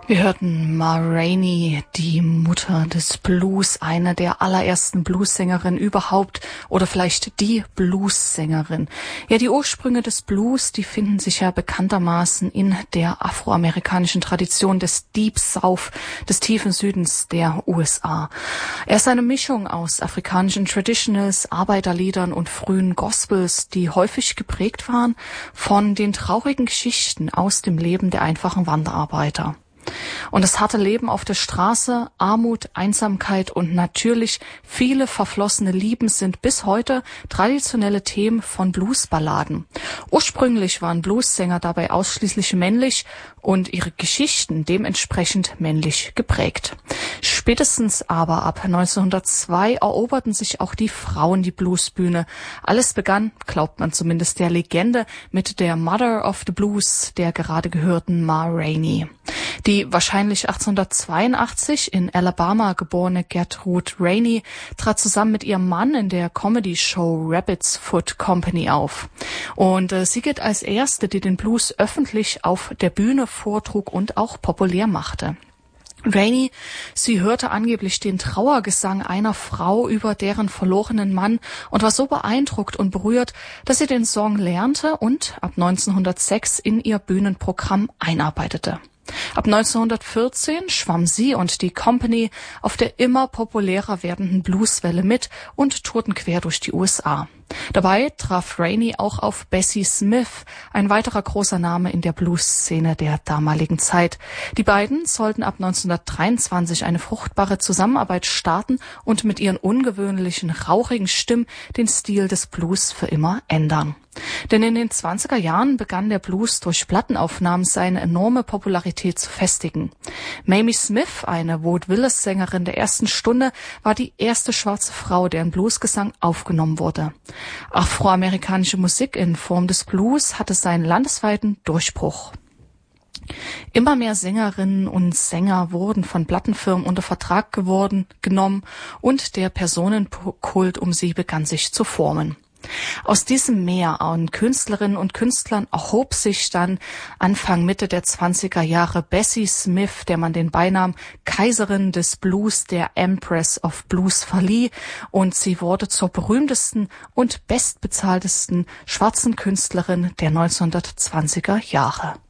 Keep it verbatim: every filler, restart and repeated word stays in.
Wir hörten Ma Rainey, die Mutter des Blues, eine der allerersten Bluessängerinnen überhaupt oder vielleicht die Bluessängerin. Ja, die Ursprünge des Blues, die finden sich ja bekanntermaßen in der afroamerikanischen Tradition des Deep South, des tiefen Südens der U S A. Er ist eine Mischung aus afrikanischen Traditionals, Arbeiterliedern und frühen Gospels, die häufig geprägt waren von den traurigen Geschichten aus dem Leben der einfachen Wanderarbeiter. Und das harte Leben auf der Straße, Armut, Einsamkeit und natürlich viele verflossene Lieben sind bis heute traditionelle Themen von Bluesballaden. Ursprünglich waren Bluessänger dabei ausschließlich männlich und ihre Geschichten dementsprechend männlich geprägt. Spätestens aber ab neunzehnhundertzwei eroberten sich auch die Frauen die Bluesbühne. Alles begann, glaubt man zumindest der Legende, mit der Mother of the Blues, der gerade gehörten Ma Rainey. Die wahrscheinlich achtzehnhundertzweiundachtzig in Alabama geborene Gertrude Rainey trat zusammen mit ihrem Mann in der Comedy-Show Rabbit's Foot Company auf. Und äh, sie gilt als erste, die den Blues öffentlich auf der Bühne vortrug und auch populär machte. Rainey, sie hörte angeblich den Trauergesang einer Frau über deren verlorenen Mann und war so beeindruckt und berührt, dass sie den Song lernte und ab neunzehnhundertsechs in ihr Bühnenprogramm einarbeitete. Ab neunzehnhundertvierzehn schwamm sie und die Company auf der immer populärer werdenden Blueswelle mit und tourten quer durch die U S A. Dabei traf Rainey auch auf Bessie Smith, ein weiterer großer Name in der Blues-Szene der damaligen Zeit. Die beiden sollten ab neunzehnhundertdreiundzwanzig eine fruchtbare Zusammenarbeit starten und mit ihren ungewöhnlichen, rauchigen Stimmen den Stil des Blues für immer ändern. Denn in den zwanziger Jahren begann der Blues durch Plattenaufnahmen seine enorme Popularität zu festigen. Mamie Smith, eine Vaudeville-Sängerin der ersten Stunde, war die erste schwarze Frau, deren Bluesgesang aufgenommen wurde. Afroamerikanische Musik in Form des Blues hatte seinen landesweiten Durchbruch. Immer mehr Sängerinnen und Sänger wurden von Plattenfirmen unter Vertrag geworden, genommen und der Personenkult um sie begann sich zu formen. Aus diesem Meer an Künstlerinnen und Künstlern erhob sich dann Anfang Mitte der zwanziger Jahre Bessie Smith, der man den Beinamen Kaiserin des Blues, der Empress of Blues verlieh, und sie wurde zur berühmtesten und bestbezahltesten schwarzen Künstlerin der neunzehnhundertzwanziger Jahre.